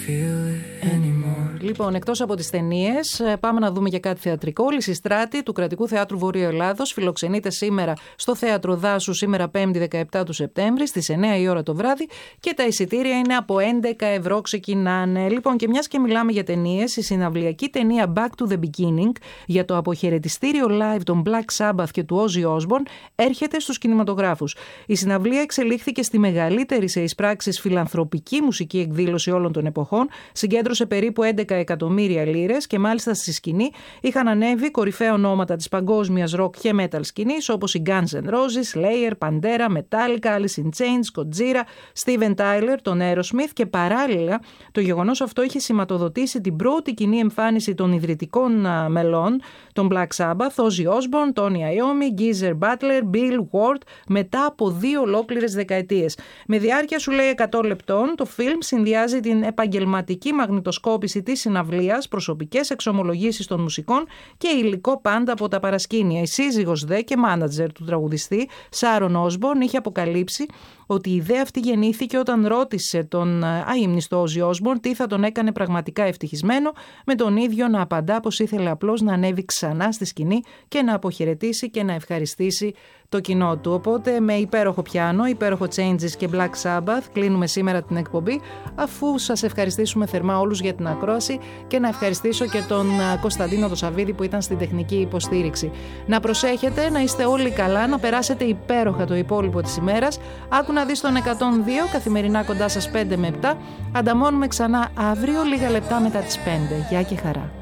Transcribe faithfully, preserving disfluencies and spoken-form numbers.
Λοιπόν, εκτός από τις ταινίες, πάμε να δούμε και κάτι θεατρικό. Λυσιστράτη του Κρατικού Θεάτρου Βορείου Ελλάδος φιλοξενείται σήμερα στο Θέατρο Δάσου, σήμερα Πέμπτη δεκαεπτά του Σεπτέμβρη, στις εννιά η ώρα το βράδυ, και τα εισιτήρια είναι από έντεκα ευρώ ξεκινάνε. Λοιπόν, και μιας και μιλάμε για ταινίες, η συναυλιακή ταινία Back to the Beginning για το αποχαιρετιστήριο live των Black Sabbath και του Ozzy Osbourne έρχεται στους κινηματογράφους. Η συναυλία εξελίχθηκε στη μεγαλύτερη σε εισπράξεις φιλανθρωπική μουσική εκδήλωση όλων των εποχών, συγκέντρωσε περίπου έντεκα εκατομμύρια λίρες και μάλιστα στη σκηνή είχαν ανέβει κορυφαία ονόματα της παγκόσμιας rock και metal σκηνής όπως οι Guns N' Roses, Slayer, Pantera, Metallica, Alice in Chains, Gojira, Steven Tyler, τον Aerosmith, και παράλληλα το γεγονός αυτό είχε σηματοδοτήσει την πρώτη κοινή εμφάνιση των ιδρυτικών μελών των Black Sabbath, Ozzy Osbourne, Tony Iommi, Geezer Butler, Bill Ward, μετά από δύο ολόκληρες δεκαετίες. Με διάρκεια, σου λέει, εκατό λεπτών, το φιλμ συνδυάζει την επαγγελματική μαγνητοσκόπηση της συναυλίας, προσωπικές εξομολογήσεις των μουσικών και υλικό πάντα από τα παρασκήνια. Η σύζυγος δε και μάνατζερ του τραγουδιστή, Σάρον Όσμπορν, είχε αποκαλύψει ότι η ιδέα αυτή γεννήθηκε όταν ρώτησε τον αείμνηστο Ozzy Osbourne τι θα τον έκανε πραγματικά ευτυχισμένο, με τον ίδιο να απαντά πως ήθελε απλώς να ανέβει ξανά στη σκηνή και να αποχαιρετήσει και να ευχαριστήσει το κοινό του. Οπότε με υπέροχο πιάνο, υπέροχο Changes και Black Sabbath κλείνουμε σήμερα την εκπομπή, αφού σας ευχαριστήσουμε θερμά όλους για την ακρόαση και να ευχαριστήσω και τον Κωνσταντίνο το Σαββίδη που ήταν στην τεχνική υποστήριξη. Να προσέχετε, να είστε όλοι καλά, να περάσετε υπέροχα το υπόλοιπο της ημέρας. Άκου να δεις τον εκατόν δύο, καθημερινά κοντά σας πέντε με επτά. Ανταμώνουμε ξανά αύριο λίγα λεπτά μετά τις πέντε. Γεια και χαρά.